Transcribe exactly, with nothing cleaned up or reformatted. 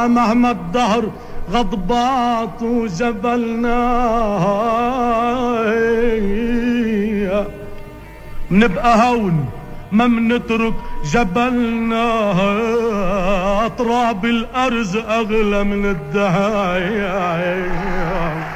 مهما الدهر غضبات وجبلنا منبقى هون ما منترك جبلنا. تراب الأرز أغلى من الدهايا.